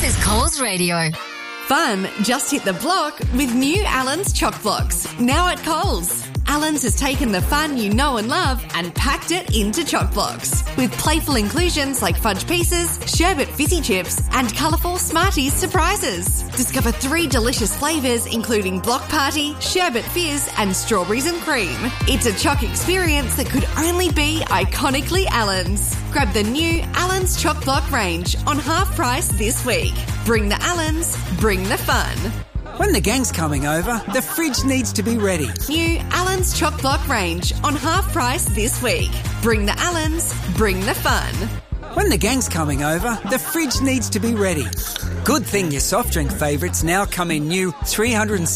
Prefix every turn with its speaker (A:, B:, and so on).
A: is Coles Radio.
B: Fun just hit the block with new Allen's Choc Blocks, now at Coles. Allen's has taken the fun you know and love and packed it into Choc Blocks with playful inclusions like fudge pieces, sherbet fizzy chips and colourful Smarties surprises. Discover 3 delicious flavours including Block Party, Sherbet Fizz and Strawberries and Cream. It's a Choc experience that could only be iconically Allen's. Grab the new Allen's Choc Block range on half price this week. Bring the Allen's, bring the fun.
C: When the gang's coming over, the fridge needs to be ready.
B: New Allen's Choc Block range on half price this week. Bring the Allen's, bring the fun.
C: When the gang's coming over, the fridge needs to be ready. Good thing your soft drink favourites now come in new 300